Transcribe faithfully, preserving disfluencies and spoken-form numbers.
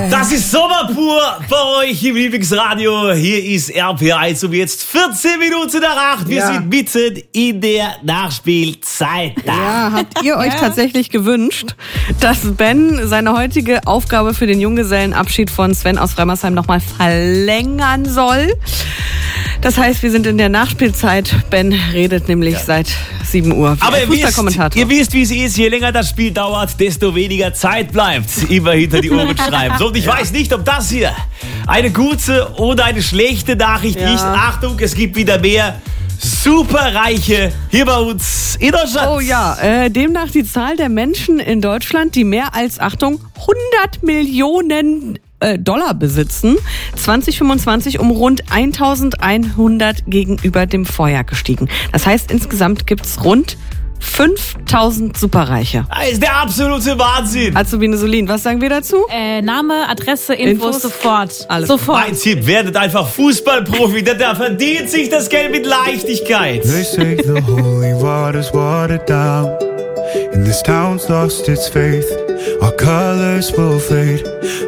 Das ist Sommer pur bei euch im Lieblingsradio. Hier ist R P eins um jetzt vierzehn Minuten nach acht. Wir Ja. sind mitten in der Nachspielzeit. Ja, habt ihr euch tatsächlich gewünscht, dass Ben seine heutige Aufgabe für den Junggesellenabschied von Sven aus Freimersheim nochmal verlängern soll? Das heißt, wir sind in der Nachspielzeit. Ben redet nämlich ja. seit sieben Uhr. Aber ihr wisst, ihr wisst, wie es ist. Je länger das Spiel dauert, desto weniger Zeit bleibt. Immer hinter die Ohren schreiben. So, und ich ja. weiß nicht, ob das hier eine gute oder eine schlechte Nachricht ja. ist. Achtung, es gibt wieder mehr Superreiche hier bei uns in Deutschland. Oh ja, äh, demnach die Zahl der Menschen in Deutschland, die mehr als, Achtung, hundert Millionen Dollar besitzen, zwanzig fünfundzwanzig um rund eintausendeinhundert gegenüber dem Vorjahr gestiegen. Das heißt, insgesamt gibt es rund fünftausend Superreiche. Das ist der absolute Wahnsinn. Azubine Solin, was sagen wir dazu? Äh, Name, Adresse, Infos, Infos? sofort. Alles. Sofort. Mein Tipp, werdet einfach Fußballprofi, denn der verdient sich das Geld mit Leichtigkeit. They say the holy water's watered down, and this town's lost its faith. Our colors will fade.